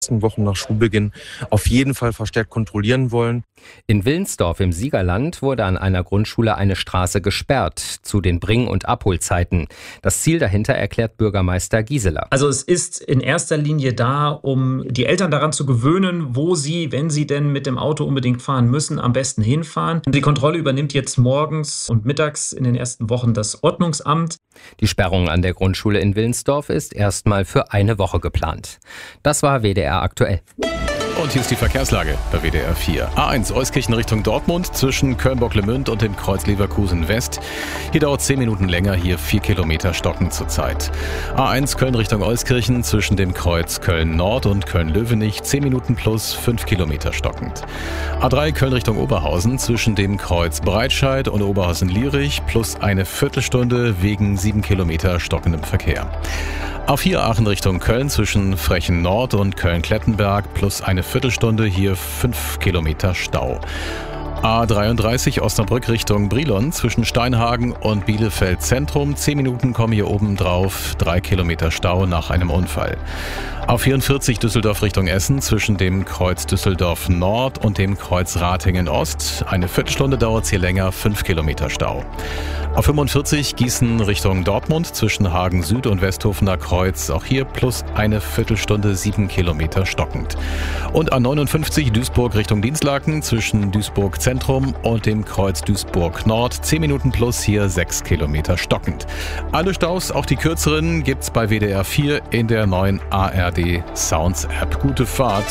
ersten Wochen nach Schulbeginn auf jeden Fall verstärkt kontrollieren wollen. In Wilnsdorf im Siegerland wurde an einer Grundschule eine Straße gesperrt zu den Bring- und Abholzeiten. Das Ziel dahinter erklärt Bürgermeister Gieseler. Also es ist in erster Linie da, um die Eltern daran zu gewöhnen, wo sie, wenn sie denn mit dem Auto unbedingt fahren müssen, am besten hinfahren. Die Kontrolle übernimmt jetzt morgens und mittags in den ersten Wochen das Ordnungsamt. Die Sperrung an der Grundschule in Wilnsdorf ist erstmal für eine Woche geplant. Das war WDR aktuell. Und hier ist die Verkehrslage bei WDR 4. A1 Euskirchen Richtung Dortmund zwischen Köln-Bocklemünd und dem Kreuz Leverkusen West. Hier dauert 10 Minuten länger, hier 4 Kilometer stocken zurzeit. A1 Köln Richtung Euskirchen zwischen dem Kreuz Köln-Nord und Köln-Löwenich 10 Minuten plus 5 Kilometer stockend. A3 Köln Richtung Oberhausen zwischen dem Kreuz Breitscheid und Oberhausen-Lierich plus eine Viertelstunde wegen 7 Kilometer stockendem Verkehr. A4 Aachen Richtung Köln zwischen Frechen Nord und Köln-Klettenberg plus eine Viertelstunde, hier 5 Kilometer Stau. A33 Osnabrück Richtung Brilon zwischen Steinhagen und Bielefeld Zentrum. 10 Minuten kommen hier oben drauf, 3 Kilometer Stau nach einem Unfall. A44 Düsseldorf Richtung Essen zwischen dem Kreuz Düsseldorf Nord und dem Kreuz Ratingen Ost. Eine Viertelstunde dauert es hier länger, 5 Kilometer Stau. A45 Gießen Richtung Dortmund zwischen Hagen Süd und Westhofener Kreuz. Auch hier plus eine Viertelstunde, 7 Kilometer stockend. Und A59 Duisburg Richtung Dinslaken zwischen Duisburg Zentrum und dem Kreuz Duisburg Nord. 10 Minuten plus, hier 6 Kilometer stockend. Alle Staus, auch die kürzeren, gibt's bei WDR 4 in der neuen ARD Sounds App. Gute Fahrt.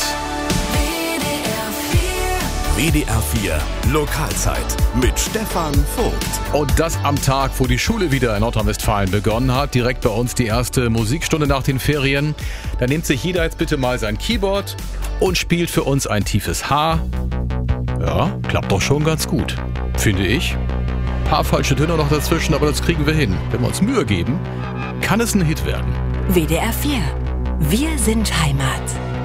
WDR 4 Lokalzeit mit Stefan Vogt. Und das am Tag, wo die Schule wieder in Nordrhein-Westfalen begonnen hat. Direkt bei uns die erste Musikstunde nach den Ferien. Da nimmt sich jeder jetzt bitte mal sein Keyboard und spielt für uns ein tiefes H. Ja, klappt doch schon ganz gut, finde ich. Ein paar falsche Töne noch dazwischen, aber das kriegen wir hin. Wenn wir uns Mühe geben, kann es ein Hit werden. WDR 4. Wir sind Heimat.